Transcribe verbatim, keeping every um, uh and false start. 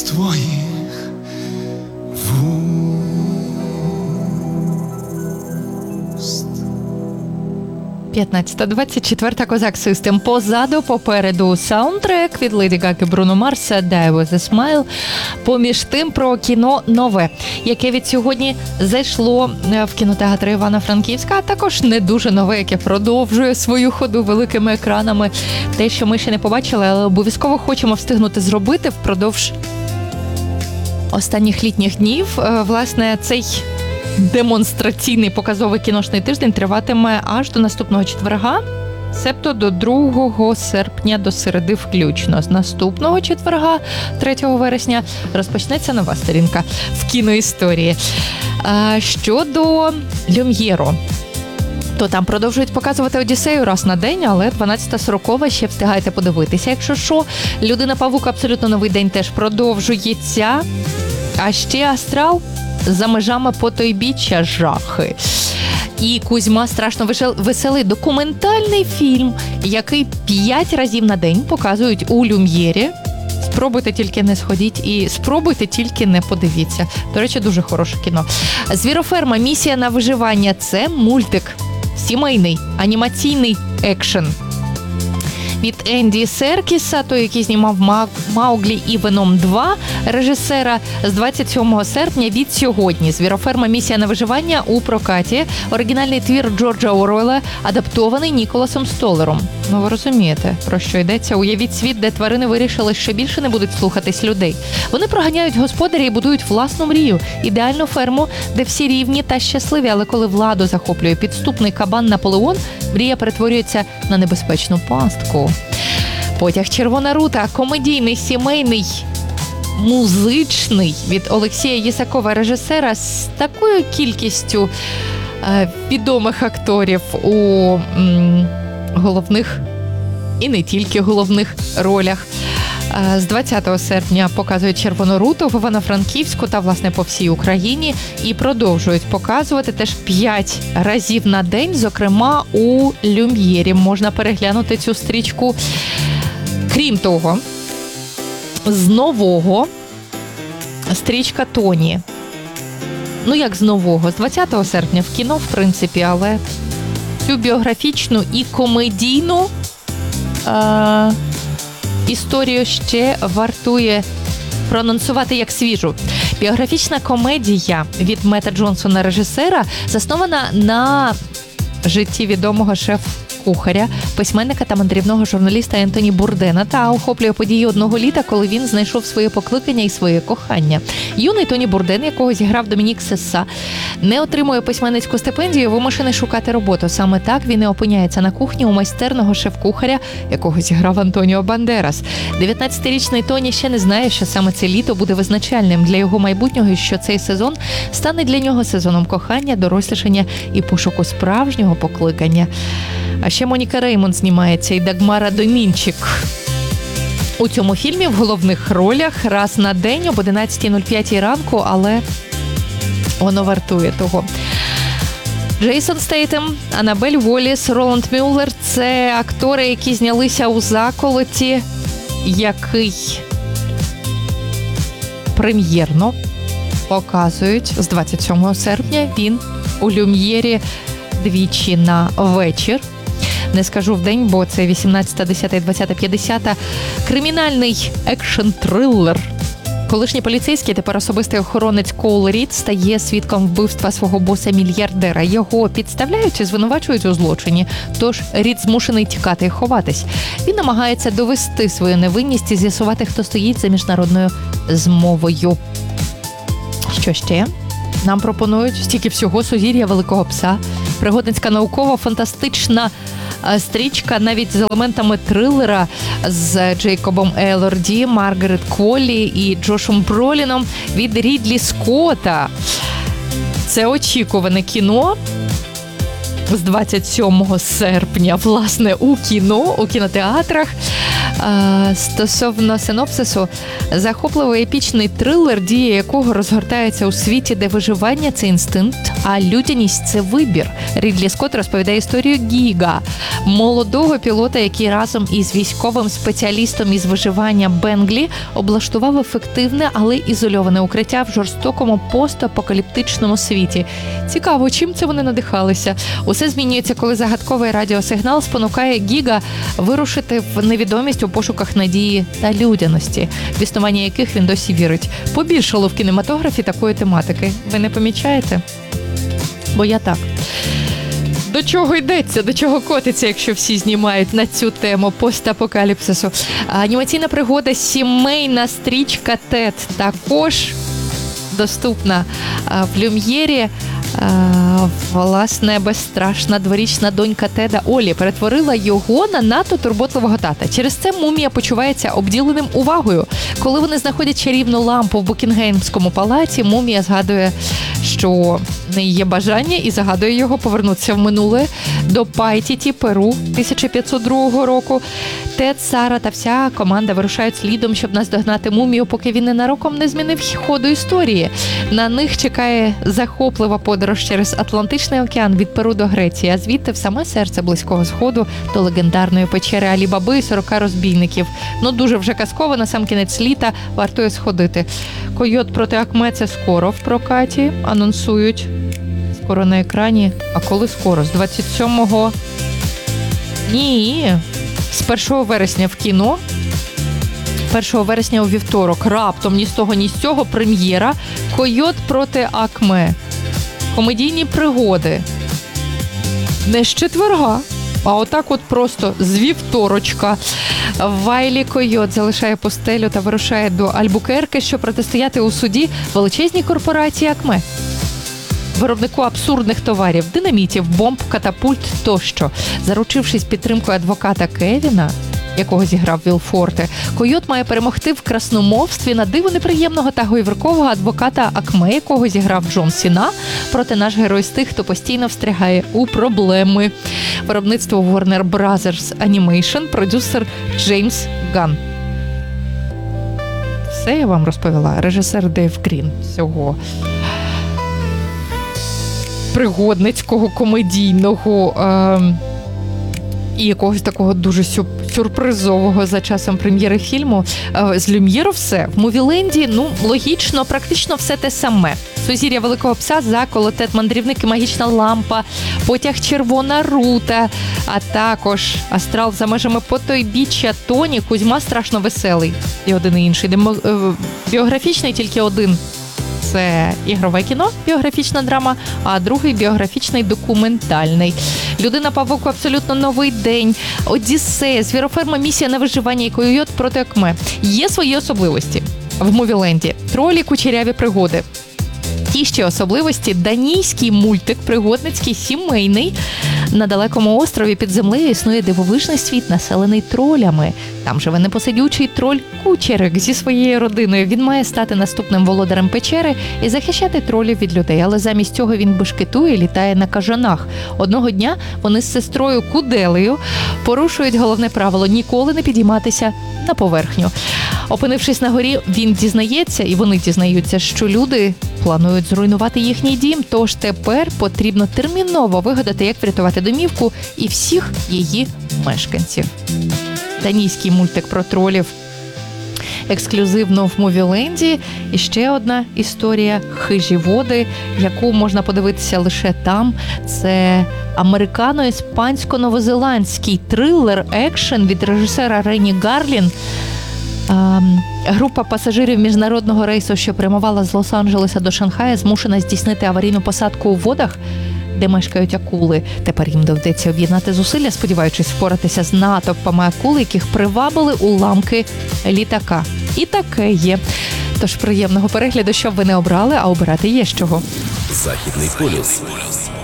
твоїх вуст. п'ятнадцята двадцять четверта Козак Систем. Позаду, попереду саундтрек від Леді Гаги, Бруно Марса, Die With A Smile. Поміж тим про кіно нове, яке від сьогодні зайшло в кінотеатри Івано-Франківська, а також не дуже нове, яке продовжує свою ходу великими екранами. Те, що ми ще не побачили, але обов'язково хочемо встигнути зробити впродовж останніх літніх днів. Власне, цей демонстраційний показовий кіношний тиждень триватиме аж до наступного четверга, себто до другого серпня, до середи включно. З наступного четверга, третього вересня, розпочнеться нова сторінка в кіноісторії. А щодо Люм'єру, то там продовжують показувати Одіссею раз на день, але дванадцята сорокова ще встигаєте подивитися. Якщо що, Людина-павук абсолютно новий день теж продовжується. А ще Астрал за межами потойбіччя жахи. І Кузьма страшно веселий документальний фільм, який п'ять разів на день показують у Люм'єрі. Спробуйте тільки не сходіть і спробуйте тільки не подивіться. До речі, дуже хороше кіно. Звіроферма. Місія на виживання. Це мультик. Сімейний, анімаційний екшен. Від Енді Серкіса, той, який знімав «Мауглі» і «Веном два», режисера, з двадцять сьомого серпня від сьогодні. Звіроферма. Місія на виживання у прокаті. Оригінальний твір Джорджа Оруелла, адаптований Ніколасом Столером. Ну, ви розумієте, про що йдеться. Уявіть світ, де тварини вирішили, що більше не будуть слухатись людей. Вони проганяють господаря і будують власну мрію. Ідеальну ферму, де всі рівні та щасливі. Але коли владу захоплює підступний кабан Наполеон, мрія перетворюється на небезпечну пастку. Потяг «Червона рута», комедійний, сімейний, музичний від Олексія Єсакова, режисера, з такою кількістю е, відомих акторів у м, головних і не тільки головних ролях. Е, з двадцятого серпня показують «Червону руту» в Івано-Франківську та, власне, по всій Україні. І продовжують показувати теж п'ять разів на день, зокрема у Люм'єрі. Можна переглянути цю стрічку. Крім того, з нового стрічка «Тоні». Ну, як з нового? З двадцятого серпня в кіно, в принципі, але цю біографічну і комедійну е- історію ще вартує проанонсувати як свіжу. Біографічна комедія від Мета Джонсона, режисера, заснована на житті відомого шеф-кухаря, письменника та мандрівного журналіста Ентоні Бурдена, та охоплює події одного літа, коли він знайшов своє покликання і своє кохання. Юний Тоні Бурден, якого зіграв Домінік Сесса, не отримує письменницьку стипендію і вимушений шукати роботу. Саме так він і опиняється на кухні у майстерного шеф-кухаря, якого зіграв Антоніо Бандерас. дев'ятнадцятирічний Тоні ще не знає, що саме це літо буде визначальним для його майбутнього і що цей сезон стане для нього сезоном кохання, дорослішання і пошуку справжнього покликання. А ще Моніка Реймонд знімається і Дагмара Домінчик. У цьому фільмі в головних ролях раз на день об одинадцята нуль п'ять ранку, але воно вартує того. Джейсон Стейтем, Аннабель Волліс, Роланд Мюллер – це актори, які знялися у «Заколоті», який прем'єрно показують з двадцять сьомого серпня. Він у Люм'єрі двічі на вечір. Не скажу в день, бо це вісімнадцята, десята, двадцята, п'ятдесята. Кримінальний екшн-трилер. Колишній поліцейський, тепер особистий охоронець Коул Рід, стає свідком вбивства свого боса-мільярдера. Його підставляють і звинувачують у злочині, тож Рід змушений тікати і ховатись. Він намагається довести свою невинність і з'ясувати, хто стоїть за міжнародною змовою. Що ще? Нам пропонують стільки всього: «Сузір'я Великого Пса», пригодницька науково-фантастична стрічка навіть з елементами трилера з Джейкобом Елорді, Маргарет Кволлі і Джошем Броліном від Рідлі Скотта. Це очікуване кіно. з двадцять сьомого серпня, власне, у кіно, у кінотеатрах. А, стосовно синопсису, захопливий епічний трилер, дія якого розгортається у світі, де виживання – це інстинкт, а людяність – це вибір. Рідлі Скотт розповідає історію Гіга, молодого пілота, який разом із військовим спеціалістом із виживання Бенглі облаштував ефективне, але ізольоване укриття в жорстокому постапокаліптичному світі. Цікаво, чим це вони надихалися? Усе змінюється, коли загадковий радіосигнал спонукає Гіга вирушити в невідомість у пошуках надії та людяності, в існування яких він досі вірить. Побільшало в кінематографі такої тематики. Ви не помічаєте? Бо я так. До чого йдеться, до чого котиться, якщо всі знімають на цю тему постапокаліпсису? Анімаційна пригода «Сімейна стрічка Тед» також доступна в Люм'єрі. Власне, безстрашна дворічна донька Теда Олі перетворила його на надто турботливого тата. Через це мумія почувається обділеним увагою. Коли вони знаходять чарівну лампу в Букінгемському палаці, мумія згадує, що в неї є бажання, і загадує його повернутися в минуле до Пайтіті, Перу, тисяча п'ятсот другого року. Тед, Сара та вся команда вирушають слідом, щоб наздогнати мумію, поки він ненароком не змінив ходу історії. На них чекає захоплива подорож через Атлантичний океан від Перу до Греції, а звідти в саме серце Близького Сходу до легендарної печери Алі-Баби і сорока розбійників. Ну, дуже вже казково, на сам кінець літа вартує сходити. «Койот проти Акме» – це скоро в прокаті, анонсують. Скоро на екрані. А коли скоро? З двадцять сьомого? Ні. З першого вересня в кіно. першого вересня у вівторок. Раптом ні з того, ні з цього прем'єра «Койот проти Акме». Комедійні пригоди. Не з четверга, а отак от просто з вівторочка. Вайлі Койот залишає пустелю та вирушає до Альбукерке, щоб протистояти у суді величезній корпорації Акме. Виробнику абсурдних товарів, динамітів, бомб, катапульт тощо. Заручившись підтримкою адвоката Кевіна, якого зіграв Вілл Форте, Койот має перемогти в красномовстві на диво неприємного та гойверкового адвоката Акме, якого зіграв Джон Сіна. Проте наш герой з тих, хто постійно встрягає у проблеми. Виробництво Warner Brothers Animation, продюсер Джеймс Ганн. Все я вам розповіла. Режисер Дейв Грін цього пригодницького, комедійного е- і якогось такого дуже сюрпризового за часом прем'єри фільму. Е- з Люм'єру все. В Мувіленді, ну, логічно, практично все те саме. Сузір'я Великого Пса, Заколот, Тед Мандрівник і Магічна лампа, Потяг Червона рута, а також Астрал за межами потойбіччя, Тоні, Кузьма страшно веселий. І один і інший. Демо... Е- біографічний тільки один. Це ігрове кіно, біографічна драма, а другий біографічний документальний. Людина-павук, абсолютно новий день, Одіссея, Звіроферма, місія на виживання і Койот проти Акме. Є свої особливості в Мувіленді. Тролі, кучеряві пригоди. Ті ще особливості – данійський мультик, пригодницький, сімейний. На далекому острові під землею існує дивовижний світ, населений тролями. Там живе непосидючий троль Кучерик зі своєю родиною. Він має стати наступним володарем печери і захищати тролів від людей. Але замість цього він бешкетує, літає на кажанах. Одного дня вони з сестрою Куделею порушують головне правило – ніколи не підійматися на поверхню. Опинившись на горі, він дізнається, і вони дізнаються, що люди планують зруйнувати їхній дім, тож тепер потрібно терміново вигадати, як врятувати домівку і всіх її мешканців. Данійський мультик про тролів ексклюзивно в Мувіленді. І ще одна історія «Хижі води», яку можна подивитися лише там. Це американо-іспансько-новозеландський трилер-екшен від режисера Рені Гарлін. Група пасажирів міжнародного рейсу, що прямувала з Лос-Анджелеса до Шанхая, змушена здійснити аварійну посадку у водах, де мешкають акули. Тепер їм доведеться об'єднати зусилля, сподіваючись впоратися з натовпами акул, яких привабили уламки літака. І таке є. Тож приємного перегляду, щоб ви не обрали, а обирати є з чого. Західний полюс.